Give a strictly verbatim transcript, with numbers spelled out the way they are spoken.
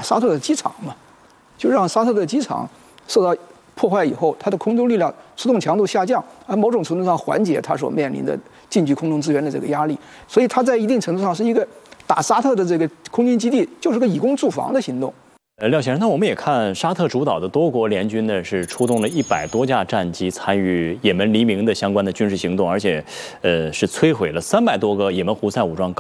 沙特的机场嘛，就让沙特的机场受到破坏以后，它的空中力量出动强度下降，而某种程度上缓解它所面临的近距空中支援的这个压力。所以它在一定程度上是一个打沙特的这个空军基地，就是个以攻驻防的行动。 呃，廖先生，那我们也看沙特主导的多国联军呢，是出动了一百多架战机参与也门黎明的相关的军事行动，而且，呃，是摧毁了三百多个也门胡塞武装高